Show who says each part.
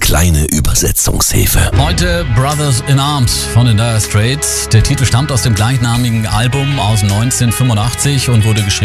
Speaker 1: kleine Übersetzungshilfe.
Speaker 2: Heute Brothers in Arms von den Dire Straits. Der Titel stammt aus dem gleichnamigen Album aus 1985 und wurde geschrieben